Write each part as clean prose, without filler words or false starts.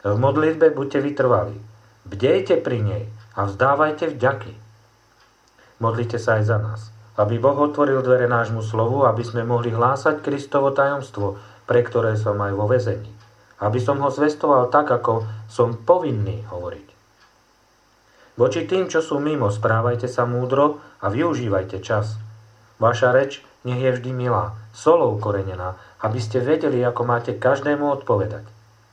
V modlitbe buďte vytrvalí. Bdejte pri nej a vzdávajte vďaky. Modlite sa aj za nás, aby Boh otvoril dvere nášmu slovu, aby sme mohli hlásať Kristovo tajomstvo, pre ktoré som aj vo väzení. Aby som ho zvestoval tak, ako som povinný hovoriť. Voči tým, čo sú mimo, správajte sa múdro a využívajte čas. Vaša reč nech je vždy milá, solou korenená, aby ste vedeli, ako máte každému odpovedať.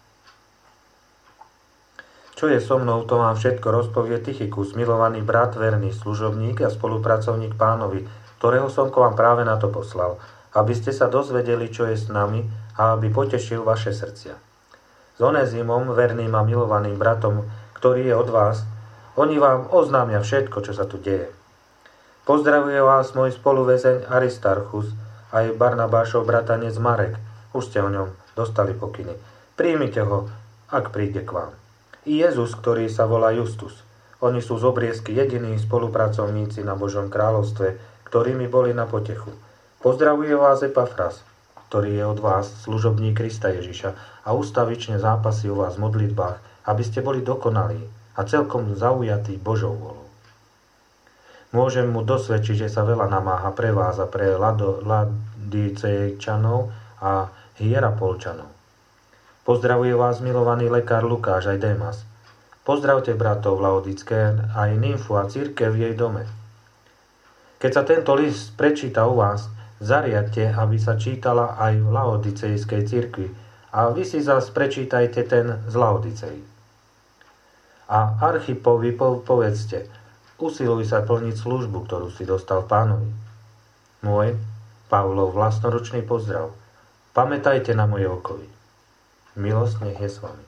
Čo je so mnou, to vám všetko rozpovie Tychikus, milovaný brat, verný služobník a spolupracovník Pánovi, ktorého som k vám práve na to poslal, aby ste sa dozvedeli, čo je s nami a aby potešil vaše srdcia. S Onezimom, verným a milovaným bratom, ktorý je od vás, oni vám oznámia všetko, čo sa tu deje. Pozdravuje vás môj spoluväzeň Aristarchus, aj Barnabášov bratanec Marek. Už ste o ňom dostali pokyny. Príjmite ho, ak príde k vám. I Jezus, ktorý sa volá Justus. Oni sú z obriezky jediní spolupracovníci na Božom kráľovstve, ktorými boli na potechu. Pozdravuje vás Epafras, ktorý je od vás služobník Krista Ježiša a ustavične zápasí o vás v modlitbách, aby ste boli dokonalí a celkom zaujatí Božou volou. Môžem mu dosvedčiť, že sa veľa namáha pre vás a pre Laodicejčanov a Hierapolčanov. Pozdravuje vás milovaný lekár Lukáš aj Démas. Pozdravte bratov v Laodické aj Nymfu a cirkev v jej dome. Keď sa tento list prečíta u vás, zariadte, aby sa čítala aj v Laodicejskej cirkvi a vy si zas prečítajte ten z Laodicei. A Archipovi povedzte, usiluj sa plniť službu, ktorú si dostal Pánovi. Môj, Pavlov vlastnoručný pozdrav. Pamätajte na moje okovy. Milosť nech je s vami.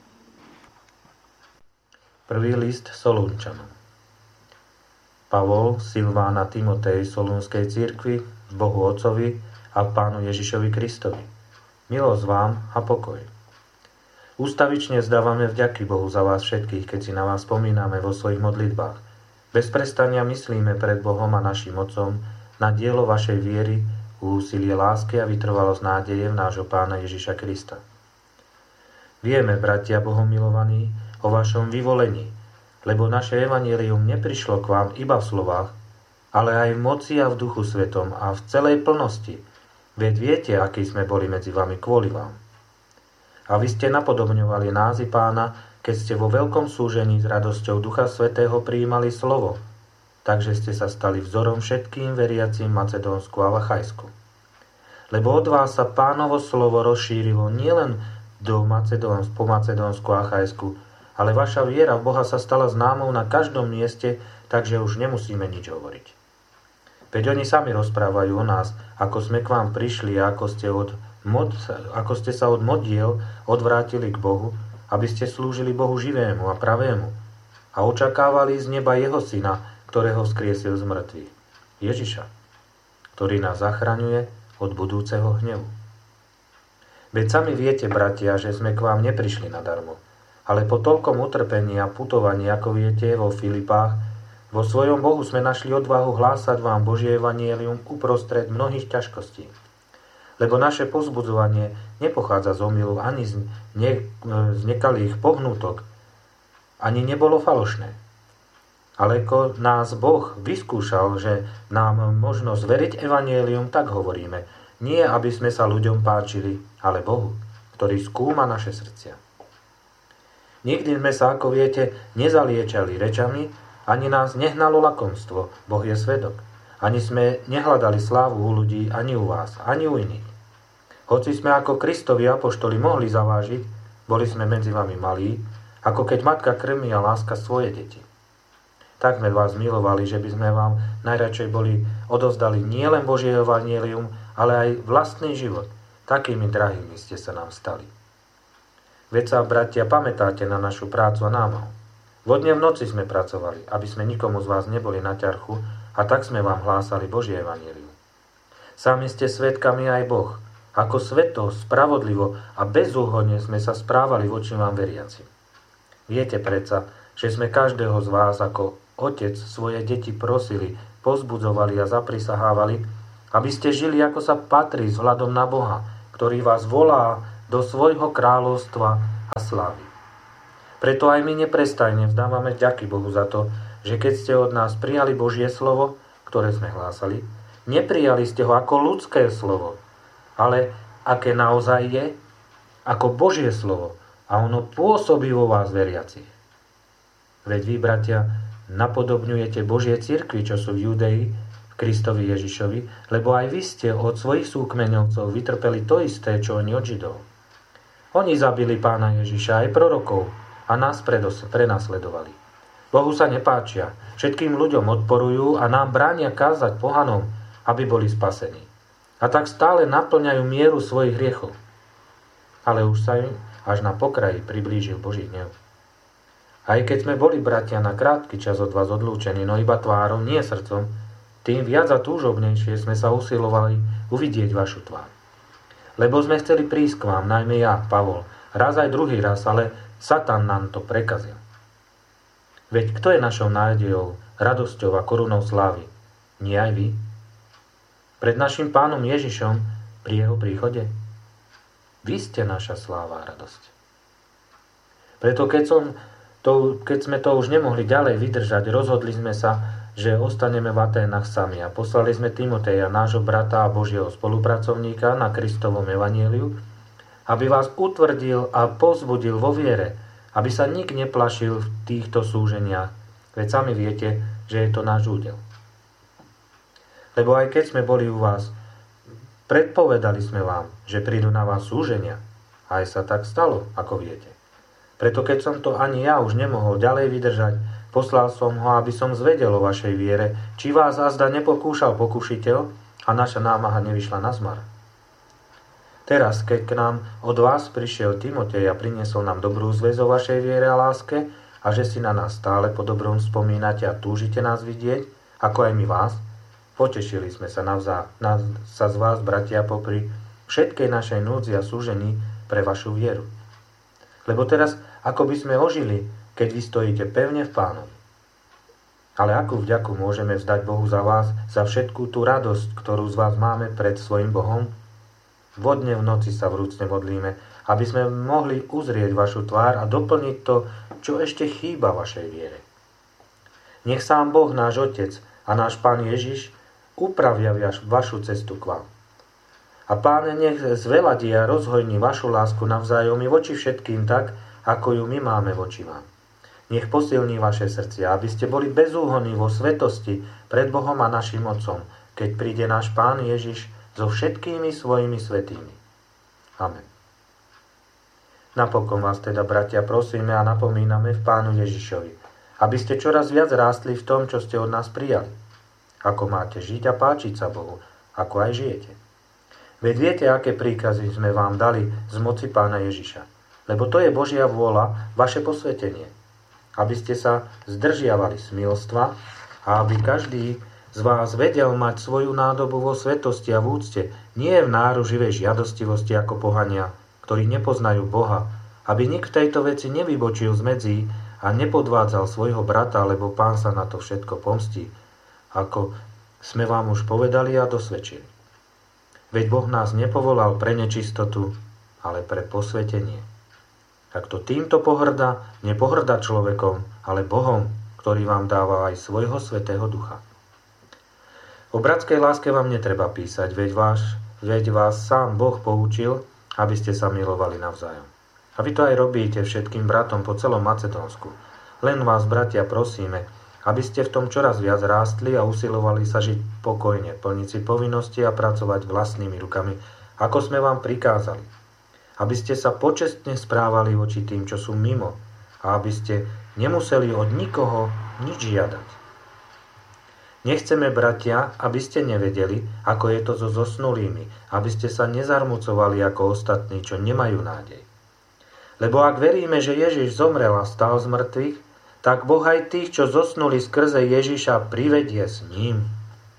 Prvý list Solúnčanom. Pavol, Silván a Timotej Solúnskej cirkvi, Bohu Otcovi a Pánu Ježišovi Kristovi. Milosť vám a pokoj. Ústavične vzdávame vďaky Bohu za vás všetkých, keď si na vás spomíname vo svojich modlitbách. Bez prestania myslíme pred Bohom a našim Otcom na dielo vašej viery, úsilie lásky a vytrvalosť nádeje v nášho Pána Ježiša Krista. Vieme, bratia Bohom milovaní, o vašom vyvolení, lebo naše evanjelium neprišlo k vám iba v slovách, ale aj v moci a v Duchu Svetom a v celej plnosti. Veď viete, akí sme boli medzi vami kvôli vám. A vy ste napodobňovali názy Pána, keď ste vo veľkom súžení s radosťou Ducha Svätého prijímali slovo, takže ste sa stali vzorom všetkým veriacim Macedónsku a Vachajsku. Lebo od vás sa Pánovo slovo rozšírilo nielen po Macedónsku a Achajsku, ale vaša viera v Boha sa stala známou na každom mieste, takže už nemusíme nič hovoriť. Veď oni sami rozprávajú o nás, ako sme k vám prišli a ako ste sa od modiel odvrátili k Bohu, aby ste slúžili Bohu živému a pravému a očakávali z neba jeho syna, ktorého vzkriesil z mŕtvych, Ježiša, ktorý nás zachraňuje od budúceho hnevu. Veď sami viete, bratia, že sme k vám neprišli nadarmo, ale po toľkom utrpení a putovaní, ako viete, vo Filipách, vo svojom Bohu sme našli odvahu hlásať vám Božie evanjelium uprostred mnohých ťažkostí. Lebo naše povzbudzovanie nepochádza z omylu ani z nekalých pohnútok, ani nebolo falošné. Ale ako nás Boh vyskúšal, že nám možno zveriť evanjelium, tak hovoríme, nie aby sme sa ľuďom páčili, ale Bohu, ktorý skúma naše srdcia. Nikdy sme sa, ako viete, nezaliečali rečami, ani nás nehnalo lakomstvo, Boh je svedok. Ani sme nehľadali slávu u ľudí, ani u vás, ani u iných. Hoci sme ako Kristovi apoštoli mohli zavážiť, boli sme medzi vami malí, ako keď matka krmí a láska svoje deti. Tak sme vás milovali, že by sme vám najradšej odovzdali nielen Božie evanjelium, ale aj vlastný život. Takými drahými ste sa nám stali. Veď sa, bratia, pamätáte na našu prácu a námahu. Vodne v noci sme pracovali, aby sme nikomu z vás neboli na ťarchu, a tak sme vám hlásali Božie evanjelium. Sami ste svedkami aj Boh, ako sveto, spravodlivo a bezúhonne sme sa správali voči vám veriacim. Viete predsa, že sme každého z vás ako otec svoje deti prosili, povzbudzovali a zaprisahávali, aby ste žili ako sa patrí vzhľadom na Boha, ktorý vás volá do svojho kráľovstva a slávy. Preto aj my neprestajne vzdávame vďaky Bohu za to, že keď ste od nás prijali Božie slovo, ktoré sme hlásali, neprijali ste ho ako ľudské slovo, ale aké naozaj je, ako Božie slovo, a ono pôsobí vo vás veriacich. Veď vy, bratia, napodobňujete Božie cirkvi, čo sú v Judei, v Kristovi Ježišovi, lebo aj vy ste od svojich súkmeňovcov vytrpeli to isté, čo oni od Židov. Oni zabili Pána Ježiša aj prorokov a nás prenasledovali. Bohu sa nepáčia, všetkým ľuďom odporujú a nám bránia kázať pohanom, aby boli spasení. A tak stále naplňajú mieru svojich hriechov. Ale už sa im až na pokraji priblížil Boží hnev. Aj keď sme boli, bratia, na krátky čas od vás odlúčení, no iba tvárou, nie srdcom, tým viac a túžobnejšie sme sa usilovali uvidieť vašu tvár. Lebo sme chceli prísť k vám, najmä ja, Pavol, raz aj druhý raz, ale Satan nám to prekazil. Veď kto je našou nádejou, radosťou a korunou slávy? Nie aj vy? Pred našim Pánom Ježišom pri jeho príchode? Vy ste naša sláva a radosť. Preto keď sme to už nemohli ďalej vydržať, rozhodli sme sa, že ostaneme v Aténach sami a poslali sme Timoteja, nášho brata a Božieho spolupracovníka na Kristovom evanjeliu, aby vás utvrdil a povzbudil vo viere, aby sa nik neplašil v týchto súženiach, veď sami viete, že je to náš údel. Lebo aj keď sme boli u vás, predpovedali sme vám, že prídu na vás súženia. Aj sa tak stalo, ako viete. Preto keď som to ani ja už nemohol ďalej vydržať, poslal som ho, aby som zvedel o vašej viere, či vás azda nepokúšal pokušiteľ a naša námaha nevyšla na zmar. Teraz, keď k nám od vás prišiel Timotej a priniesol nám dobrú zväz o vašej viere a láske a že si na nás stále po dobrom spomínate a túžite nás vidieť, ako aj my vás, potešili sme sa z vás, bratia, popri všetkej našej núdzi a súžení pre vašu vieru. Lebo teraz, ako by sme ožili, keď vy stojíte pevne v Pánovi. Ale akú vďaku môžeme vzdať Bohu za vás, za všetkú tú radosť, ktorú z vás máme pred svojim Bohom? Vodne v noci sa vrúcne modlíme, aby sme mohli uzrieť vašu tvár a doplniť to, čo ešte chýba vašej viere. Nech sám Boh, náš Otec a náš Pán Ježiš upravia vašu cestu k vám. A Páne, nech zveladí a rozhojní vašu lásku navzájom i voči všetkým tak, ako ju my máme voči vám. Nech posilní vaše srdcia, aby ste boli bezúhonní vo svetosti pred Bohom a našim Otcom, keď príde náš Pán Ježiš so všetkými svojimi svätými. Amen. Napokon vás teda, bratia, prosíme a napomíname v Pánu Ježišovi, aby ste čoraz viac rástli v tom, čo ste od nás prijali. Ako máte žiť a páčiť sa Bohu, ako aj žijete. Veď viete, aké príkazy sme vám dali z moci Pána Ježiša. Lebo to je Božia vôľa, vaše posvetenie. Aby ste sa zdržiavali smilstva a aby každý z vás vedel mať svoju nádobu vo svetosti a v úcte, nie v náruživej žiadostivosti ako pohania, ktorí nepoznajú Boha, aby nik v tejto veci nevybočil z medzí a nepodvádzal svojho brata, lebo Pán sa na to všetko pomstí, ako sme vám už povedali a dosvedčili. Veď Boh nás nepovolal pre nečistotu, ale pre posvetenie. Ak to týmto pohŕda, nepohrda človekom, ale Bohom, ktorý vám dáva aj svojho Svätého Ducha. O bratskej láske vám netreba písať, veď vás sám Boh poučil, aby ste sa milovali navzájom. A vy to aj robíte všetkým bratom po celom Macedónsku. Len vás, bratia, prosíme, aby ste v tom čoraz viac rástli a usilovali sa žiť pokojne, plniť si povinnosti a pracovať vlastnými rukami, ako sme vám prikázali. Aby ste sa počestne správali voči tým, čo sú mimo, a aby ste nemuseli od nikoho nič žiadať. Nechceme, bratia, aby ste nevedeli, ako je to so zosnulými, aby ste sa nezarmucovali ako ostatní, čo nemajú nádej. Lebo ak veríme, že Ježiš zomrel a stal z mŕtvych, tak Boh aj tých, čo zosnuli skrze Ježiša, privedie s ním.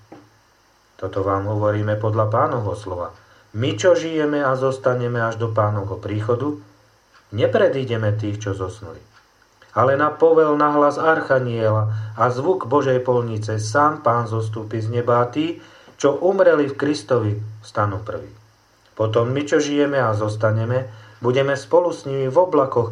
Toto vám hovoríme podľa Pánovho slova. My, čo žijeme a zostaneme až do Pánovho príchodu, nepredídeme tých, čo zosnuli. Ale na povel, na hlas archaniela a zvuk Božej polnice sám Pán zostúpi z neba a tí, čo umreli v Kristovi, stanú prví. Potom my, čo žijeme a zostaneme, budeme spolu s nimi v oblakoch